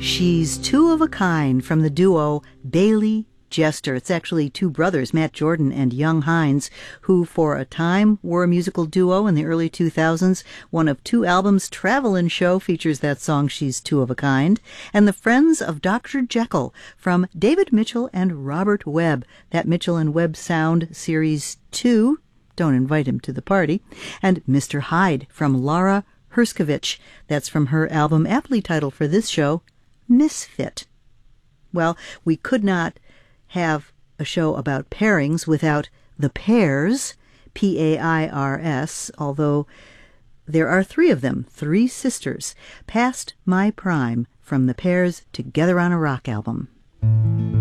She's Two of a Kind from the duo Bailey Jester. It's actually two brothers, Matt Jordan and Young Hines, who for a time were a musical duo in the early 2000s. One of two albums, Travelin' Show, features that song She's Two of a Kind. And The Friends of Dr. Jekyll from David Mitchell and Robert Webb. That Mitchell and Webb Sound Series 2. Don't invite him to the party. And Mr. Hyde from Laura Herskovich. That's from her album aptly titled for this show, Misfit. Well, we could not have a show about pairings without the Pairs, P-A-I-R-S, although there are three of them, three sisters, past my prime, from the Pairs' Together on a Rock album.